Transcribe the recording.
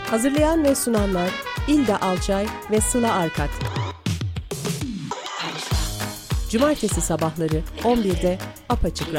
Hazırlayan ve sunanlar İlda Alçay ve Sıla Arkat. Cumartesi sabahları 11'de Apaçık